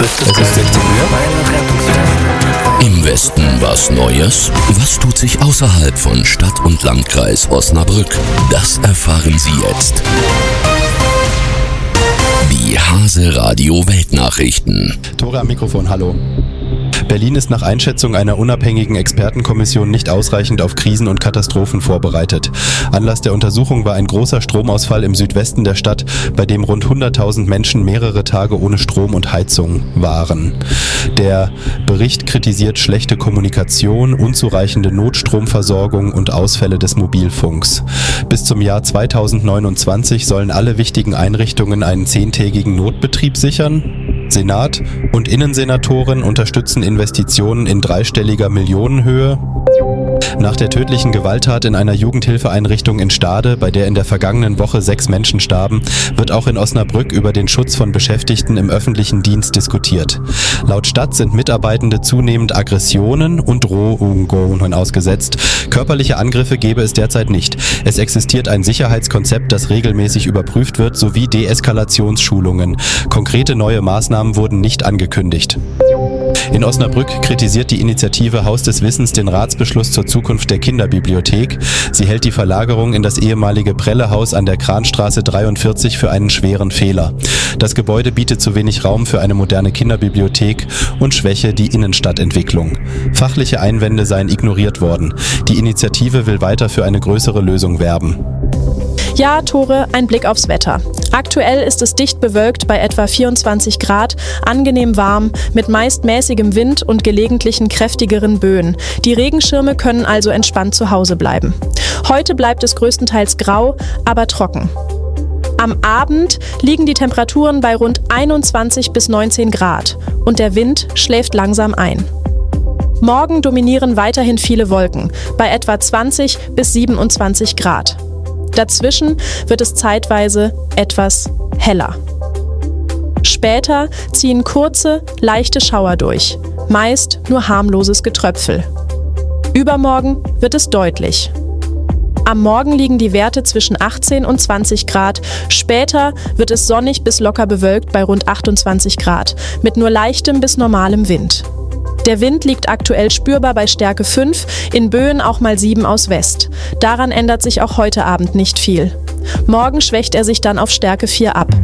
Es ist 16 Uhr. Im Westen was Neues? Was tut sich außerhalb von Stadt und Landkreis Osnabrück? Das erfahren Sie jetzt. Die Hase Radio Weltnachrichten. Tore am Mikrofon, hallo. Berlin ist nach Einschätzung einer unabhängigen Expertenkommission nicht ausreichend auf Krisen und Katastrophen vorbereitet. Anlass der Untersuchung war ein großer Stromausfall im Südwesten der Stadt, bei dem rund 100.000 Menschen mehrere Tage ohne Strom und Heizung waren. Der Bericht kritisiert schlechte Kommunikation, unzureichende Notstromversorgung und Ausfälle des Mobilfunks. Bis zum Jahr 2029 sollen alle wichtigen Einrichtungen einen 10-tägigen Notbetrieb sichern. Senat und Innensenatoren unterstützen Investitionen in dreistelliger Millionenhöhe. Nach der tödlichen Gewalttat in einer Jugendhilfeeinrichtung in Stade, bei der in der vergangenen Woche 6 Menschen starben, wird auch in Osnabrück über den Schutz von Beschäftigten im öffentlichen Dienst diskutiert. Laut Stadt sind Mitarbeitende zunehmend Aggressionen und Drohungen ausgesetzt. Körperliche Angriffe gebe es derzeit nicht. Es existiert ein Sicherheitskonzept, das regelmäßig überprüft wird, sowie Deeskalationsschulungen. Konkrete neue Maßnahmen wurden nicht angekündigt. In Osnabrück kritisiert die Initiative Haus des Wissens den Ratsbeschluss zur Zukunft der Kinderbibliothek. Sie hält die Verlagerung in das ehemalige Prellehaus an der Kranstraße 43 für einen schweren Fehler. Das Gebäude bietet zu wenig Raum für eine moderne Kinderbibliothek und schwäche die Innenstadtentwicklung. Fachliche Einwände seien ignoriert worden. Die Initiative will weiter für eine größere Lösung werben. Ja, Tore, ein Blick aufs Wetter. Aktuell ist es dicht bewölkt bei etwa 24 Grad, angenehm warm, mit meist mäßigem Wind und gelegentlichen kräftigeren Böen. Die Regenschirme können also entspannt zu Hause bleiben. Heute bleibt es größtenteils grau, aber trocken. Am Abend liegen die Temperaturen bei rund 21 bis 19 Grad und der Wind schläft langsam ein. Morgen dominieren weiterhin viele Wolken, bei etwa 20 bis 27 Grad. Dazwischen wird es zeitweise etwas heller. Später ziehen kurze, leichte Schauer durch, meist nur harmloses Getröpfel. Übermorgen wird es deutlich. Am Morgen liegen die Werte zwischen 18 und 20 Grad, später wird es sonnig bis locker bewölkt bei rund 28 Grad, mit nur leichtem bis normalem Wind. Der Wind liegt aktuell spürbar bei Stärke 5, in Böen auch mal 7 aus West. Daran ändert sich auch heute Abend nicht viel. Morgen schwächt er sich dann auf Stärke 4 ab.